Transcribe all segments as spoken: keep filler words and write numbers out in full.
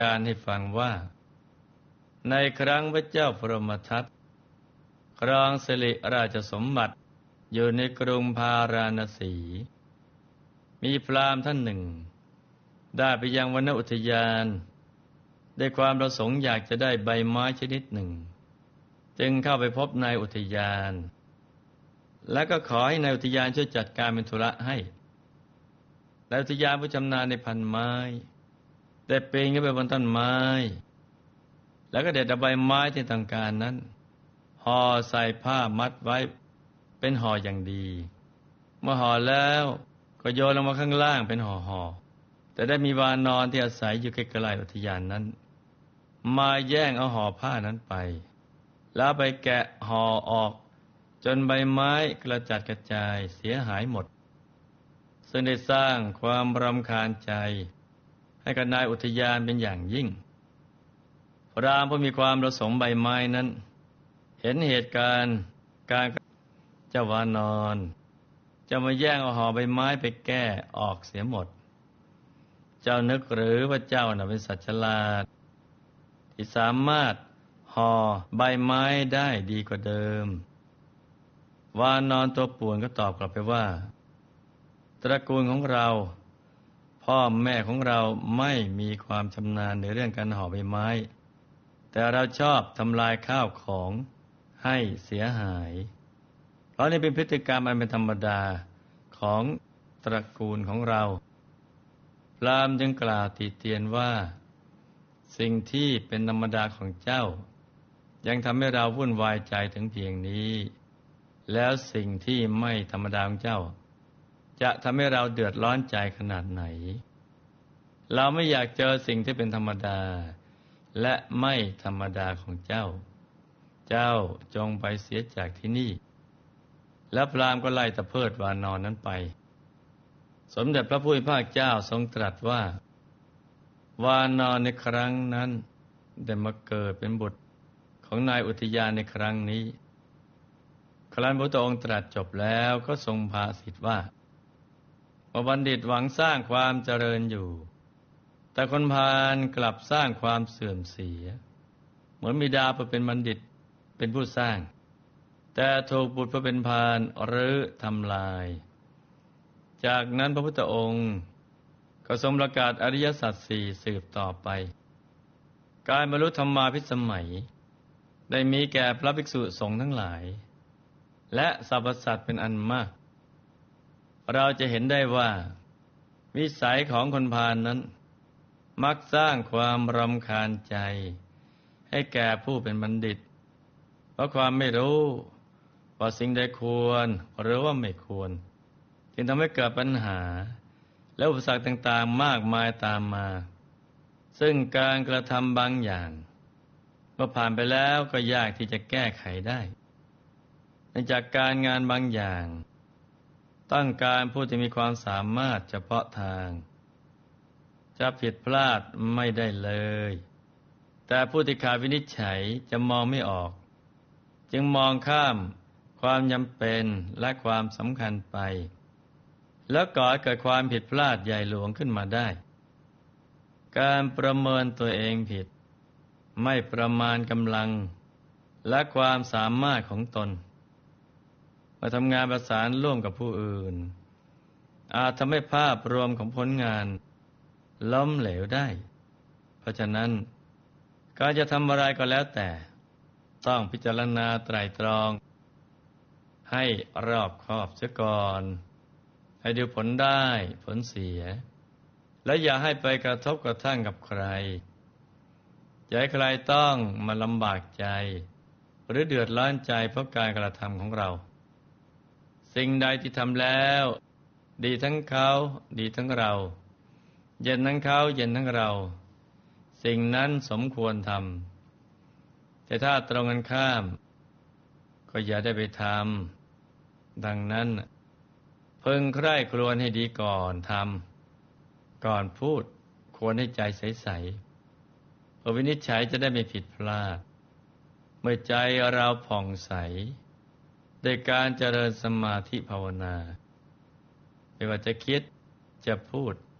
การให้ฟังว่าในครั้งพระเจ้าพรหมทัตครองสิริราชสมบัติอยู่ในกรุงพาราณสีมีพราหมณ์ท่านหนึ่งได้ไปยังวนอุทยานด้วยความประสงค์อยากจะได้ใบไม้ชนิดหนึ่งจึงเข้าไปพบนายอุทยานและก็ขอให้นายอุทยานช่วยจัดการเป็นธุระให้นายอุทยานผู้ชำนาญในพันไม้ได้ปีนขึ้นไปบนต้นไม้แล้วก็เด็ดเอาใบไม้ที่ต้องการนั้นห่อใส่ผ้ามัดไว้เป็นห่ออย่างดีเมื่อห่อแล้วก็โยนลงมาข้างล่างเป็นห่อห่อแต่ได้มีวานอนที่อาศัยอยู่ใกล้ๆอุทยานนั้นมาแย่งเอาห่อผ้านั้นไปแล้วไปแกะห่อออกจนใบไม้กระจัดกระจายเสียหายหมดซึ่งได้สร้างความรำคาญใจให้กับนายอุทยานเป็นอย่างยิ่งพราหมณ์ผู้มีความประสงค์ใบไม้นั้นเห็นเหตุการณ์การเจ้าวานอนจะมาแย่งเอาห่อใบไม้ไปแก้ออกเสียหมดเจ้านึกหรือว่าเจ้าน่ะเป็นสัตว์ฉลาดที่สามารถห่อใบไม้ได้ดีกว่าเดิมวานอนตัวป่วนก็ตอบกลับไปว่าตระกูลของเราพ่อแม่ของเราไม่มีความชำนาญในเรื่องการห่อใบไม้แต่เราชอบทำลายข้าวของให้เสียหายเพราะนี่เป็นพฤติกรรมอันเป็นธรรมดาของตระกูลของเราพราหมณ์จึงกล่าวติเตียนว่าสิ่งที่เป็นธรรมดาของเจ้ายังทำให้เราวุ่นวายใจถึงเพียงนี้แล้วสิ่งที่ไม่ธรรมดาของเจ้าจะทำให้เราเดือดร้อนใจขนาดไหนเราไม่อยากเจอสิ่งที่เป็นธรรมดาและไม่ธรรมดาของเจ้าเจ้าจงไปเสียจากที่นี่แล้วพราหมณ์ก็ไล่ตะเพิดวานอนนั้นไปสมเด็จพระผู้เป็นพระเจ้าทรงตรัสว่าวานอนในครั้งนั้นได้มาเกิดเป็นบุตรของนายอุทยานในครั้งนี้ครั้นพระองค์ตรัสจบแล้วก็ทรงภาสิทธิ์ว่าบัณฑิตหวังสร้างความเจริญอยู่แต่คนพาลกลับสร้างความเสื่อมเสียเหมือนบิดาผู้เป็นบัณฑิตเป็นผู้สร้างแต่ถูกบุตรผู้เป็นพาลรื้อทำลายจากนั้นพระพุทธองค์ก็ทรงประกาศอริยสัจสี่สืบต่อไปการบรรลุธรรมาภิสมัยได้มีแก่พระภิกษุสงฆ์ทั้งหลายและสรรพสัตว์เป็นอันมากเราจะเห็นได้ว่าวิสัยของคนพาล น, นั้นมักสร้างความรำคาญใจให้แก่ผู้เป็นบัณฑิตเพราะความไม่รู้ว่าสิ่งใดควรหรือว่าไม่ควรจึงทำให้เกิดปัญหาและอุปสรรคต่างๆมากมายตามมาซึ่งการกระทำบางอย่างเมื่อผ่านไปแล้วก็ยากที่จะแก้ไขได้เนื่องจากการงานบางอย่างต้องการผู้ที่มีความสามารถเฉพาะทางจะผิดพลาดไม่ได้เลยแต่ผู้ที่ขาดวินิจฉัยจะมองไม่ออกจึงมองข้ามความจำเป็นและความสำคัญไปแล้วก่อให้เกิดความผิดพลาดใหญ่หลวงขึ้นมาได้การประเมินตัวเองผิดไม่ประมาณกำลังและความสามารถของตนมาทำงานประสานร่วมกับผู้อื่นอาจทำให้ภาพรวมของผลงานล้มเหลวได้เพราะฉะนั้นการจะทำอะไรก็แล้วแต่ต้องพิจารณาไตร่ตรองให้รอบคอบเสียก่อนให้ดูผลได้ผลเสียและอย่าให้ไปกระทบกระทั่งกับใครอย่าให้ใครต้องมาลำบากใจหรือเดือดร้อนใจเพราะการกระทำของเราสิ่งใดที่ทำแล้วดีทั้งเขาดีทั้งเราเย็นทั้งเขาเย็นทั้งเราสิ่งนั้นสมควรทำแต่ถ้าตรงกันข้ามก็อย่าได้ไปทำดังนั้นเพิ่งใคร่ครวญให้ดีก่อนทำก่อนพูดควรให้ใจใสๆเพื่อวินิจฉัยจะได้ไม่ผิดพลาดเมื่อใจเราผ่องใสด้วยการเจริญสมาธิภาวนาไม่ว่าจะคิดจะพูด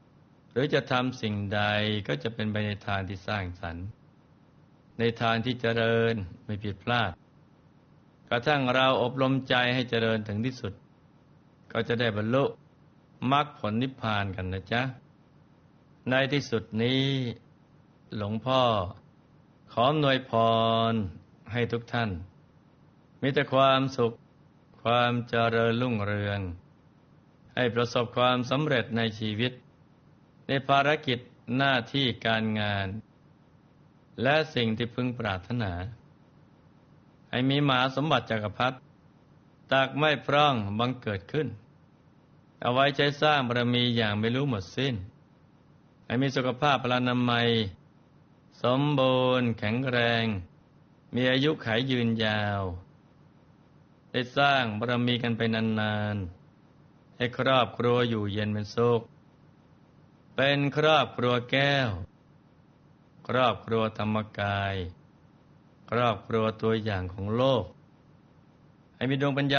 หรือจะทำสิ่งใดก็จะเป็นไปในทางที่สร้างสรรค์ในทางที่เจริญไม่ผิดพลาดกระทั่งเราอบรมใจให้เจริญถึงที่สุดก็จะได้บรรลุมรรคผลนิพพานกันนะจ๊ะในที่สุดนี้หลวงพ่อขออำนวยพรให้ทุกท่านมีแต่ความสุขความเจริญรุ่งเรืองให้ประสบความสำเร็จในชีวิตในภารกิจหน้าที่การงานและสิ่งที่พึงปรารถนาให้มีมหาสมบัติจักรพรรดิตากไม่พร่องบังเกิดขึ้นเอาไว้ใช้สร้างบารมีอย่างไม่รู้หมดสิ้นให้มีสุขภาพพลานามัยสมบูรณ์แข็งแรงมีอายุขัยยืนยาวได้สร้างบารมีกันไปนานๆให้ครอบครัวอยู่เย็นเป็นสุขเป็นครอบครัวแก้วครอบครัวธรรมกายครอบครัวตัวอย่างของโลกให้มีดวงปัญญา